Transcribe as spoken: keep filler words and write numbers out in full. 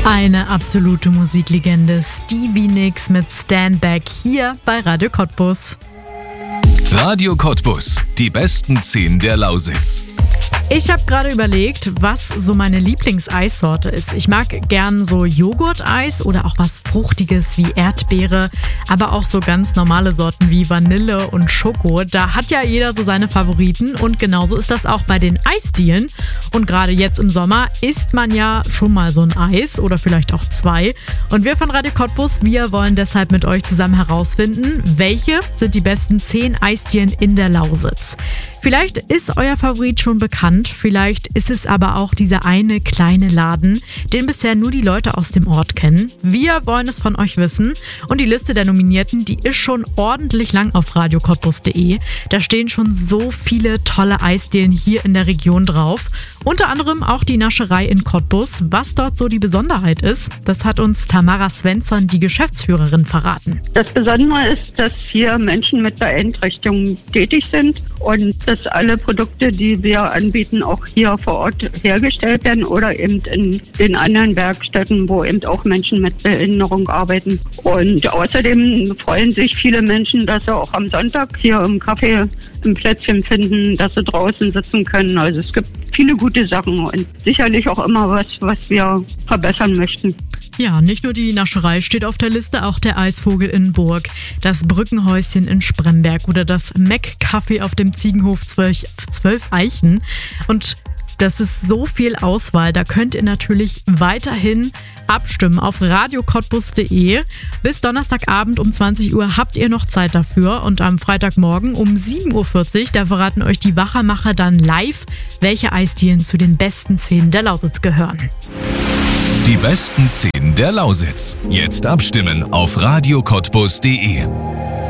Eine absolute Musiklegende, Stevie Nicks mit Stand Back hier bei Radio Cottbus. Radio Cottbus, die besten zehn der Lausitz. Ich habe gerade überlegt, was so meine Lieblingseissorte ist. Ich mag gern so Joghurt-Eis oder auch was Fruchtiges wie Erdbeere, aber auch so ganz normale Sorten wie Vanille und Schoko. Da hat ja jeder so seine Favoriten und genauso ist das auch bei den Eisdielen. Und gerade jetzt im Sommer isst man ja schon mal so ein Eis oder vielleicht auch zwei. Und wir von Radio Cottbus, wir wollen deshalb mit euch zusammen herausfinden, welche sind die besten zehn Eisdielen in der Lausitz. Vielleicht ist euer Favorit schon bekannt, vielleicht ist es aber auch dieser eine kleine Laden, den bisher nur die Leute aus dem Ort kennen. Wir wollen es von euch wissen und die Liste der Nominierten, die ist schon ordentlich lang auf radio cottbus punkt de. Da stehen schon so viele tolle Eisdielen hier in der Region drauf. Unter anderem auch die Nascherei in Cottbus. Was dort so die Besonderheit ist, das hat uns Tamara Svensson, die Geschäftsführerin, verraten. Das Besondere ist, dass hier Menschen mit Beeinträchtigungen tätig sind und dass alle Produkte, die wir anbieten, auch hier vor Ort hergestellt werden oder eben in den anderen Werkstätten, wo eben auch Menschen mit Behinderung arbeiten. Und außerdem freuen sich viele Menschen, dass sie auch am Sonntag hier im Café ein Plätzchen finden, dass sie draußen sitzen können. Also es gibt viele gute Sachen und sicherlich auch immer was, was wir verbessern möchten. Ja, nicht nur die Nascherei steht auf der Liste, auch der Eisvogel in Burg, das Brückenhäuschen in Spremberg oder das Mac-Café auf dem Ziegenhof zwölf, zwölf Eichen. Und das ist so viel Auswahl, da könnt ihr natürlich weiterhin abstimmen auf radio cottbus punkt de. Bis Donnerstagabend um zwanzig Uhr habt ihr noch Zeit dafür und am Freitagmorgen um sieben Uhr vierzig, da verraten euch die Wachermacher dann live, welche Eisdielen zu den besten zehn der Lausitz gehören. Die besten zehn der Lausitz. Jetzt abstimmen auf radio cottbus punkt de.